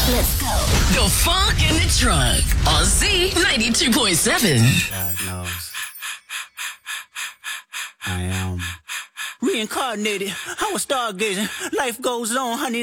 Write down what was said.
Let's go. The Funk in the Trunk on Z92.7. God knows. I am reincarnated. I was stargazing. Life goes on, honey.